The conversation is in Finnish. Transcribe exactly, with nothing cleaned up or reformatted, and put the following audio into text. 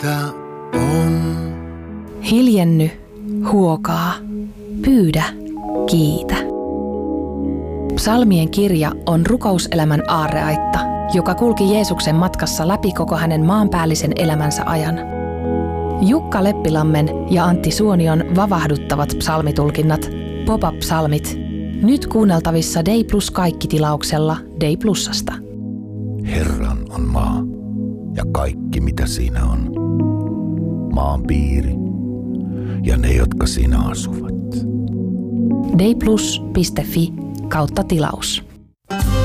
että on. Hiljenny, huokaa, pyydä, kiitä. Psalmien kirja on rukouselämän aarreaitta, joka kulki Jeesuksen matkassa läpi koko hänen maanpäällisen elämänsä ajan. Jukka Leppilammen ja Antti Suonion vavahduttavat psalmitulkinnat, Pop-up-psalmit, nyt kuunneltavissa Day Plus kaikki-tilauksella Day Plusasta. Herran on maa ja kaikki mitä siinä on. Maan piiri ja ne, jotka siinä asuvat. dayplus piste fi kautta tilaus.